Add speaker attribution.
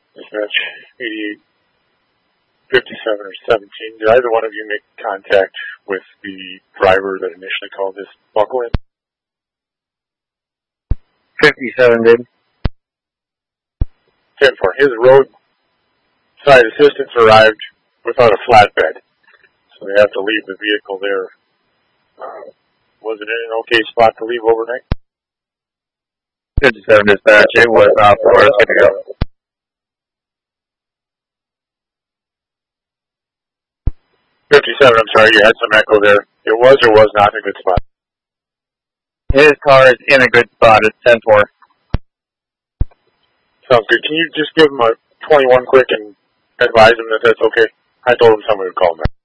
Speaker 1: Dispatch 88, 57 or 17. Did either one of you make contact with the driver that initially called this buckle in?
Speaker 2: 57 did.
Speaker 1: 10-4. His roadside assistance arrived without a flatbed, so they have to leave the vehicle there. Was it in an okay spot to leave overnight?
Speaker 2: 57 dispatch, it was outdoors. Good to go.
Speaker 1: 57, I'm sorry, you had some echo there. It was or was not in a good spot?
Speaker 2: His car is in a good spot. It's 10-4.
Speaker 1: Sounds good. Can you just give him a 21 quick and advise him that that's okay? I told him somebody would call him back.